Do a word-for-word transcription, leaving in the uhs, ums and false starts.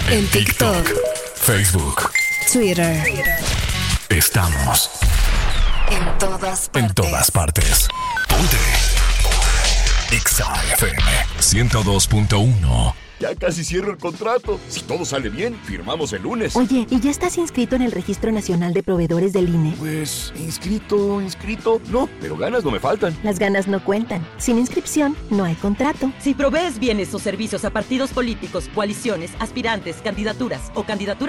En TikTok, Facebook, Twitter. Estamos En todas partes. en todas partes. Ponte. Exa F M ciento dos punto uno. Ya casi cierro el contrato. Si todo sale bien, firmamos el lunes. Oye, ¿y ya estás inscrito en el Registro Nacional de Proveedores del I N E? Pues, inscrito, inscrito. No, pero ganas no me faltan. Las ganas no cuentan. Sin inscripción, no hay contrato. Si provees bienes o servicios a partidos políticos, coaliciones, aspirantes, candidaturas o candidaturas